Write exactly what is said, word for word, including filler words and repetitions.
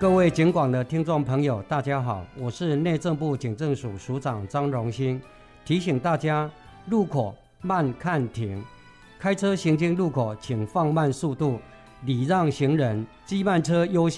各位警广的听众朋友，大家好，我是内政部警政署署长张荣兴，提醒大家路口慢看停，开车行经路口请放慢速度，礼让行人，机慢车优先